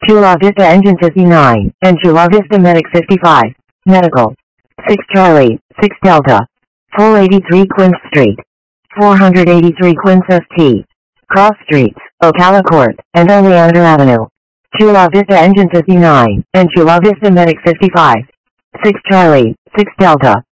Chula Vista Engine 59, and Chula Vista Medic 55. Medical. 6 Charlie, 6 Delta. 483 Quince Street. 483 Quince St. Cross Streets, Ocala Court, and Oleander Avenue. Chula Vista Engine 59, and Chula Vista Medic 55. 6 Charlie, 6 Delta.